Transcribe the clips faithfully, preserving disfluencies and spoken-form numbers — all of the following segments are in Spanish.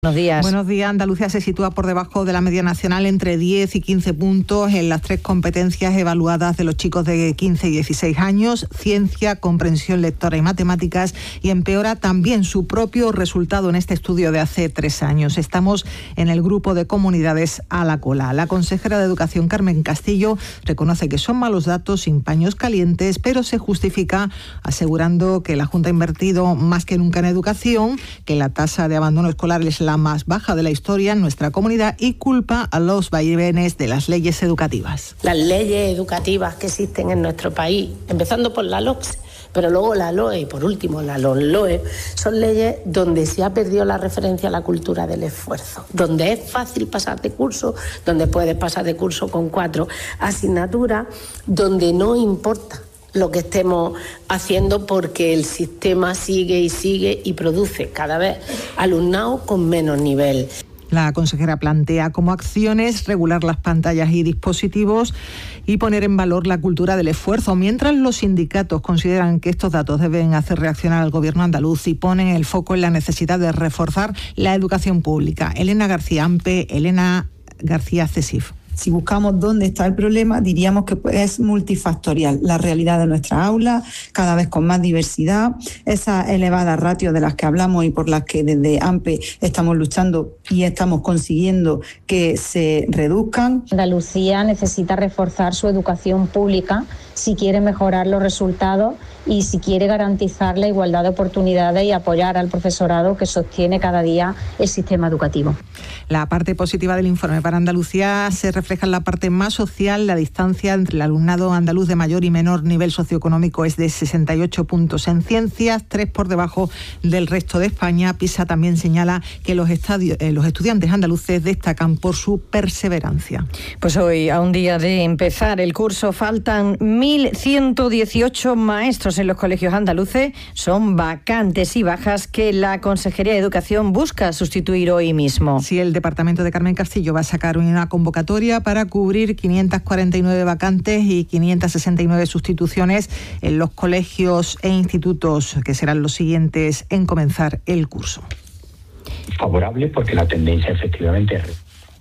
Buenos días. Buenos días. Andalucía se sitúa por debajo de la media nacional entre diez y quince puntos en las tres competencias evaluadas de los chicos de quince y dieciséis años, ciencia, comprensión lectora y matemáticas, y empeora también su propio resultado en este estudio de hace tres años. Estamos en el grupo de comunidades a la cola. La consejera de Educación, Carmen Castillo, reconoce que son malos datos sin paños calientes, pero se justifica asegurando que la Junta ha invertido más que nunca en educación, que la tasa de abandono escolar es la más baja de la historia en nuestra comunidad y culpa a los vaivenes de las leyes educativas. Las leyes educativas que existen en nuestro país, empezando por la LOCSE, pero luego la LOE y por último la LONLOE, son leyes donde se ha perdido la referencia a la cultura del esfuerzo, donde es fácil pasar de curso, donde puedes pasar de curso con cuatro asignaturas, donde no importa lo que estemos haciendo porque el sistema sigue y sigue y produce cada vez alumnado con menos nivel. La consejera plantea como acciones regular las pantallas y dispositivos y poner en valor la cultura del esfuerzo, mientras los sindicatos consideran que estos datos deben hacer reaccionar al gobierno andaluz y ponen el foco en la necesidad de reforzar la educación pública. Elena García Ampe, Elena García CESIF. Si buscamos dónde está el problema, diríamos que es multifactorial. La realidad de nuestra aula, cada vez con más diversidad, esas elevadas ratios de las que hablamos y por las que desde AMPE estamos luchando y estamos consiguiendo que se reduzcan. Andalucía necesita reforzar su educación pública si quiere mejorar los resultados y si quiere garantizar la igualdad de oportunidades y apoyar al profesorado que sostiene cada día el sistema educativo. La parte positiva del informe para Andalucía se refleja en la parte más social. La distancia entre el alumnado andaluz de mayor y menor nivel socioeconómico es de sesenta y ocho puntos en ciencias, tres por debajo del resto de España. PISA también señala que los, estadios, eh, los estudiantes andaluces destacan por su perseverancia. Pues hoy, a un día de empezar el curso, faltan mil ciento dieciocho maestros en los colegios andaluces. Son vacantes y bajas que la Consejería de Educación busca sustituir hoy mismo. Sí, el Departamento de Carmen Castillo va a sacar una convocatoria para cubrir quinientas cuarenta y nueve vacantes y quinientas sesenta y nueve sustituciones en los colegios e institutos que serán los siguientes en comenzar el curso. Favorable porque la tendencia efectivamente es...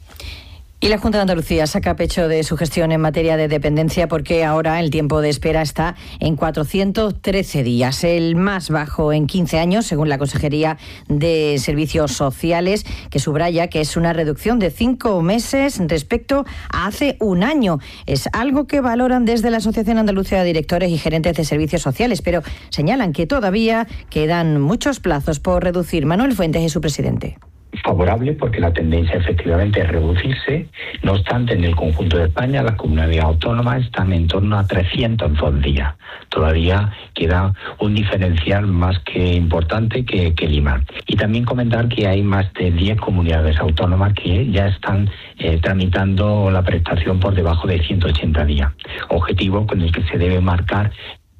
Y la Junta de Andalucía saca pecho de su gestión en materia de dependencia porque ahora el tiempo de espera está en cuatrocientos trece días, el más bajo en quince años, según la Consejería de Servicios Sociales, que subraya que es una reducción de cinco meses respecto a hace un año. Es algo que valoran desde la Asociación Andaluza de Directores y Gerentes de Servicios Sociales, pero señalan que todavía quedan muchos plazos por reducir. Manuel Fuentes es su presidente. Favorable porque la tendencia efectivamente es reducirse. No obstante, en el conjunto de España las comunidades autónomas están en torno a trescientos dos días. Todavía queda un diferencial más que importante que, que limar. Y también comentar que hay más de diez comunidades autónomas que ya están eh, tramitando la prestación por debajo de ciento ochenta días. Objetivo con el que se debe marcar.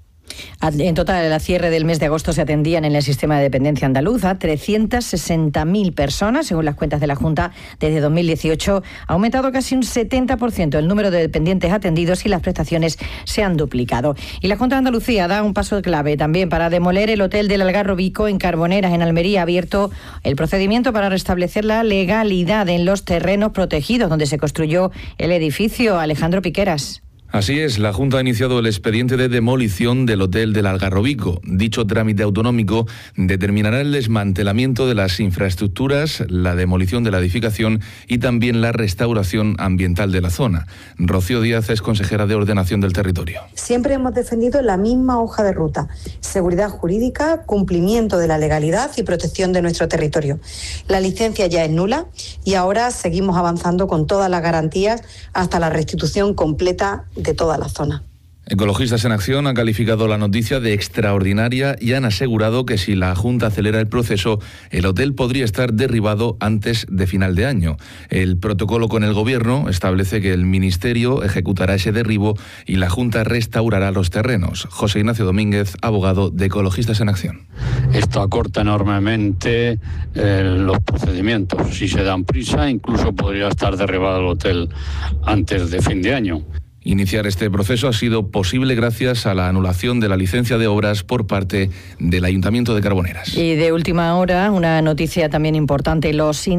En total, al cierre del mes de agosto se atendían en el sistema de dependencia andaluza trescientas sesenta mil personas, según las cuentas de la Junta. Desde dos mil dieciocho ha aumentado casi un setenta por ciento el número de dependientes atendidos y las prestaciones se han duplicado. Y la Junta de Andalucía da un paso clave también para demoler el hotel del Algarrobico en Carboneras, en Almería. Ha abierto el procedimiento para restablecer la legalidad en los terrenos protegidos donde se construyó el edificio. Alejandro Piqueras. Así es, la Junta ha iniciado el expediente de demolición del Hotel del Algarrobico. Dicho trámite autonómico determinará el desmantelamiento de las infraestructuras, la demolición de la edificación y también la restauración ambiental de la zona. Rocío Díaz es consejera de Ordenación del Territorio. Siempre hemos defendido la misma hoja de ruta: seguridad jurídica, cumplimiento de la legalidad y protección de nuestro territorio. La licencia ya es nula y ahora seguimos avanzando con todas las garantías hasta la restitución completa de toda la zona. Ecologistas en Acción han calificado la noticia de extraordinaria y han asegurado que si la Junta acelera el proceso, el hotel podría estar derribado antes de final de año. El protocolo con el Gobierno establece que el Ministerio ejecutará ese derribo y la Junta restaurará los terrenos. José Ignacio Domínguez, abogado de Ecologistas en Acción. Esto acorta enormemente eh, los procedimientos. Si se dan prisa, incluso podría estar derribado el hotel antes de fin de año. Iniciar este proceso ha sido posible gracias a la anulación de la licencia de obras por parte del Ayuntamiento de Carboneras. Y de última hora, una noticia también importante, los